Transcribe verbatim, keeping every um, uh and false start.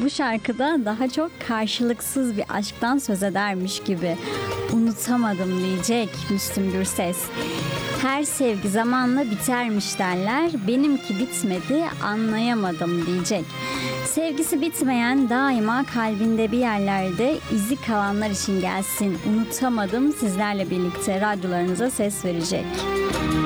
Bu şarkıda daha çok karşılıksız bir aşktan söz edermiş gibi. Unutamadım diyecek Müslüm Gürses. Her sevgi zamanla bitermiş derler. Benimki bitmedi, anlayamadım diyecek. Sevgisi bitmeyen, daima kalbinde bir yerlerde izi kalanlar için gelsin. Unutamadım sizlerle birlikte radyolarınıza ses verecek.